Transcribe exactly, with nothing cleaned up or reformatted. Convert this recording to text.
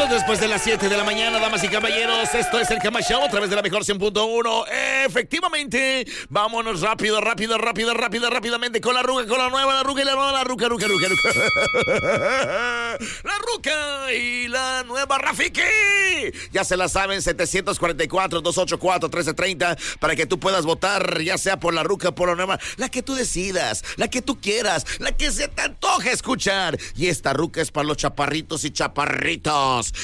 minutos después de las siete de la mañana, damas y caballeros. Esto es el Chama Show a través de la mejor cien punto uno. Efectivamente, vámonos rápido, rápido, rápido, rápido, rápidamente con la ruca, con la nueva, la ruca y la nueva, la ruca, ruca, ruca, ruca. La ruca y la nueva Rafiki. Ya se la saben, setecientos cuarenta y cuatro, doscientos ochenta y cuatro, trece treinta, para que tú puedas votar, ya sea por la ruca o por la nueva, la que tú decidas, la que tú quieras, la que se te antoje escuchar. Y esta ruca es para los chaparritos y chaparritos